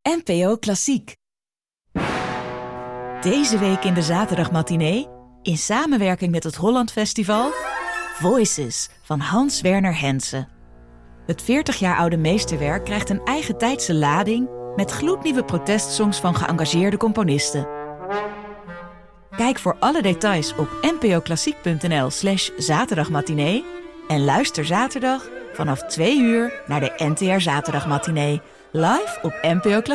NPO Klassiek. Deze week in de zaterdagmatinee, in samenwerking met het Holland Festival, Voices van Hans Werner Henze. Het 40 jaar oude meesterwerk krijgt een eigen tijdse lading met gloednieuwe protestsongs van geëngageerde componisten. Kijk voor alle details op npoklassiek.nl/zaterdagmatinee en luister zaterdag vanaf 2 uur naar de NTR Zaterdagmatinee, live op NPO Klassiek.